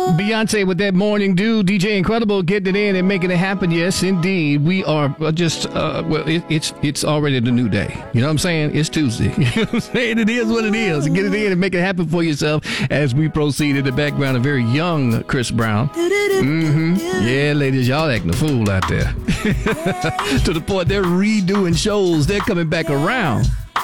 Beyonce with that morning dew. DJ Incredible getting it in and making it happen. Yes, indeed. We are just, it's already the new day. You know what I'm saying? It's Tuesday. You know what I'm saying? It is what it is. Get it in and make it happen for yourself as we proceed in the background. A very young Chris Brown. Yeah, ladies, y'all acting a fool out there. To the point they're redoing shows. They're coming back around.